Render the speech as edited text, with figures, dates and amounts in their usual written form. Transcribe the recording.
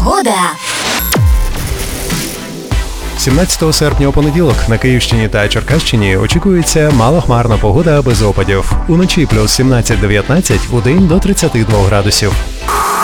Погода. 17 серпня у понеділок на Київщині та Черкащині очікується малохмарна погода без опадів. Уночі плюс 17-19, удень до 32 градусів.